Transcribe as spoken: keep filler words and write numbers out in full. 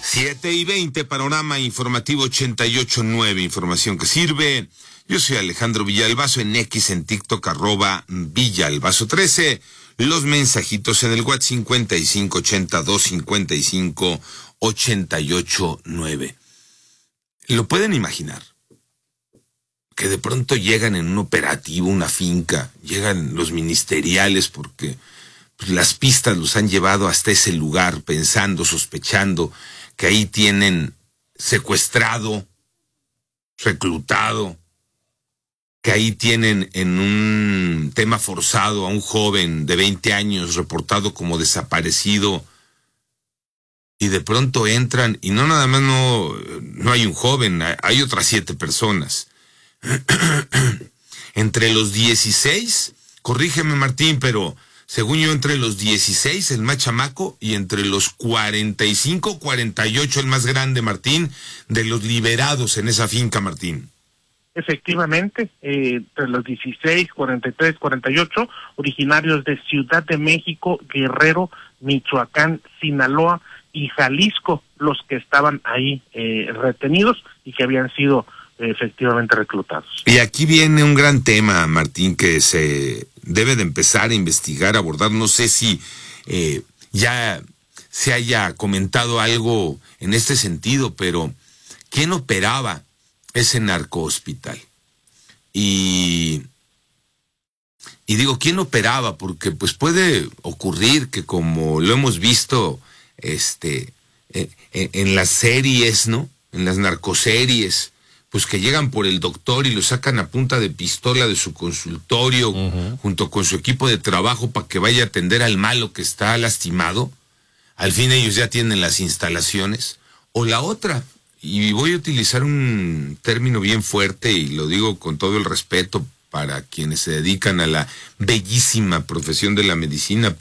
Siete y veinte, panorama informativo ochenta y ocho nueve, información que sirve. Yo soy Alejandro Villalbazo, en X, en TikTok, arroba Villalbazo trece. Los mensajitos en el WhatsApp cincuenta y cinco ochenta y dos cincuenta y cinco ochenta y ocho nueve. ¿Lo pueden imaginar? Que de pronto llegan en un operativo, una finca, llegan los ministeriales porque pues, las pistas los han llevado hasta ese lugar, pensando, sospechando que ahí tienen secuestrado, reclutado, que ahí tienen en un tema forzado a un joven de veinte años reportado como desaparecido, y de pronto entran, y no nada más no, no hay un joven, hay otras siete personas. Entre los dieciséis, corrígeme Martín, pero según yo entre los dieciséis el más chamaco y entre los cuarenta y cinco, cuarenta y ocho el más grande, Martín, de los liberados en esa finca, Martín. Efectivamente, eh, entre los dieciséis, cuarenta y tres, cuarenta y ocho, originarios de Ciudad de México, Guerrero, Michoacán, Sinaloa y Jalisco, los que estaban ahí eh, retenidos y que habían sido eh, efectivamente reclutados. Y aquí viene un gran tema, Martín, que se debe de empezar a investigar, a abordar. No sé si eh, ya se haya comentado algo en este sentido, pero ¿quién operaba ese narcohospital? Y, y digo, ¿quién operaba? Porque pues puede ocurrir que, como lo hemos visto este en, en las series, ¿no? En las narcoseries, pues que llegan por el doctor y lo sacan a punta de pistola de su consultorio, uh-huh, junto con su equipo de trabajo para que vaya a atender al malo que está lastimado. Al fin ellos ya tienen las instalaciones. O la otra, y voy a utilizar un término bien fuerte y lo digo con todo el respeto para quienes se dedican a la bellísima profesión de la medicina,